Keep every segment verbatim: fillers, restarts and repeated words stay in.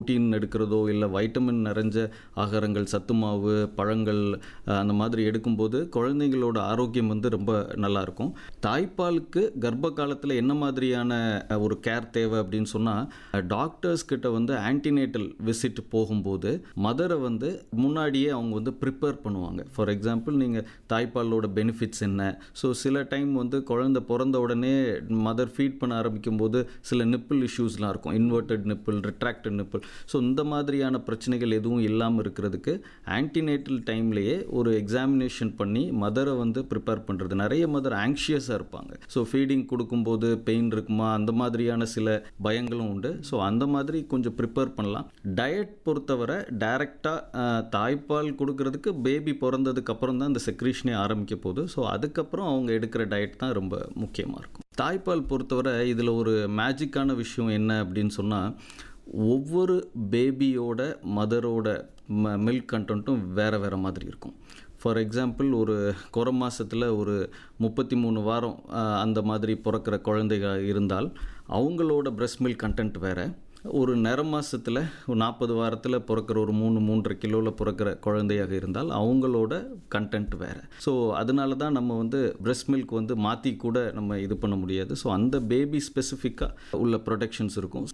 Protein எடுக்கிறதோ இல்லை vitamin நிறைஞ்ச ஆகாரங்கள், சத்து மாவு, பழங்கள் அந்த மாதிரி எடுக்கும்போது குழந்தைங்களோட ஆரோக்கியம் வந்து ரொம்ப நல்லாயிருக்கும். தாய்ப்பாலுக்கு கர்ப்ப காலத்தில் என்ன மாதிரியான ஒரு கேர் தேவை அப்படின்னு சொன்னால், டாக்டர்ஸ் கிட்ட வந்து ஆன்டினேட்டல் விசிட் போகும்போது மதரை வந்து முன்னாடியே அவங்க வந்து ப்ரிப்பேர் பண்ணுவாங்க. ஃபார் எக்ஸாம்பிள், நீங்கள் தாய்ப்பாலோட பெனிஃபிட்ஸ் என்ன, ஸோ சில டைம் வந்து குழந்தை பிறந்த உடனே மதர் ஃபீட் பண்ண ஆரம்பிக்கும் போது சில நிப்பிள் இஷ்யூஸ்லாம் இருக்கும், inverted nibble, retracted nibble. So இந்த மாதிரியான பிரச்சனைகள் எதுவும் இல்லாமல் இருக்கிறதுக்கு ஆன்டினேட்டல் டைம்லேயே ஒரு எக்ஸாமினேஷன் பண்ணி மதரை வந்து ப்ரிப்பேர் பண்ணுறது. நிறைய மதர் ஆங்ஷியஸாக இருப்பாங்க. ஸோ ஃபீடிங் கொடுக்கும்போது பெயின் இருக்குமா, அந்த மாதிரியான சில பயங்களும் உண்டு. ஸோ அந்த மாதிரி கொஞ்சம் ப்ரிப்பேர் பண்ணலாம். டயட் பொறுத்தவரை டைரெக்டாக தாய்ப்பால் கொடுக்கறதுக்கு பேபி பிறந்ததுக்கு அப்புறம் தான் இந்த செக்ரீஷனே ஆரம்பிக்க போகுது. ஸோ அதுக்கப்புறம் அவங்க எடுக்கிற டயட் தான் ரொம்ப முக்கியமாக இருக்கும். தாய்ப்பால் பொறுத்தவரை இதில் ஒரு மேஜிக்கான விஷயம் என்ன அப்படின்னு சொன்னால், ஒவ்வொரு பேபியோட மதரோட ம மில்க் கண்டென்ட்டும் வேறு வேறு மாதிரி இருக்கும். ஃபார் எக்ஸாம்பிள், ஒரு குறை மாதத்தில் ஒரு முப்பத்தி மூணு வாரம் அந்த மாதிரி பிறக்கிற குழந்தைகள் இருந்தால் அவங்களோட பிரெஸ்ட் மில்க் கண்டென்ட் வேறு. ஒரு நிற மாதத்தில் ஒரு நாற்பது வாரத்தில் பிறக்கிற ஒரு மூணு மூன்றரை கிலோவில் பிறக்கிற குழந்தையாக இருந்தால் அவங்களோட கண்டென்ட் வேறு. ஸோ அதனால தான் நம்ம வந்து பிரெஸ்ட் மில்க் வந்து மாற்றி கூட நம்ம இது பண்ண முடியாது. ஸோ அந்த பேபி ஸ்பெசிஃபிக்காக உள்ள ப்ரொடெக்ஷன்ஸ் இருக்கும்.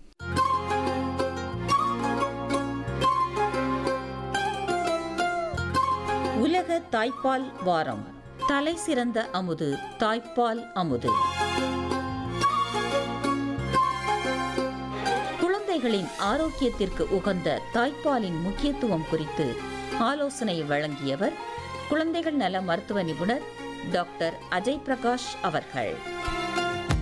உலக தாய்ப்பால் வாரம். தலை சிறந்த அமுது, தாய்ப்பால் அமுது. குழந்தைகளின் ஆரோக்கியத்திற்கு உகந்த தாய்ப்பாலின் முக்கியத்துவம் குறித்து ஆலோசனை வழங்கியவர் குழந்தைகள் நல மருத்துவ நிபுணர் டாக்டர் அஜய் பிரகாஷ் அவர்கள்.